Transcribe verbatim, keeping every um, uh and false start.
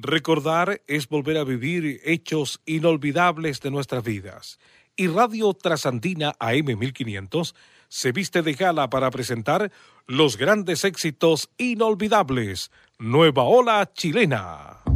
Recordar es volver a vivir hechos inolvidables de nuestras vidas. Y Radio Trasandina A M mil quinientos se viste de gala para presentar los grandes éxitos inolvidables. Nueva Ola Chilena.